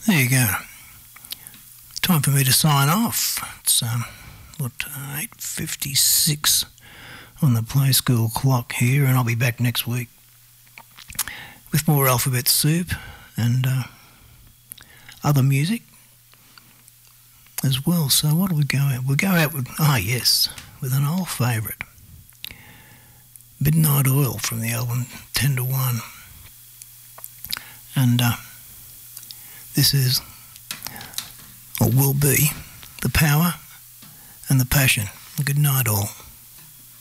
There you go. Time for me to sign off. It's 8:56 on the Play School clock here, and I'll be back next week with more Alphabet Soup and other music as well. So what do we go out? We'll go out with, with an old favourite, Midnight Oil from the album 10 to 1. And this is, or will be, the power and the passion. Good night all.